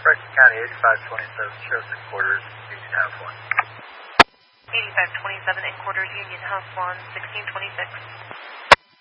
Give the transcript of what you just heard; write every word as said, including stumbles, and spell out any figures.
Preston County, eighty-five twenty-seven, shows in quarters, Union House one. eighty-five twenty-seven in quarters, Union House one, sixteen twenty-six.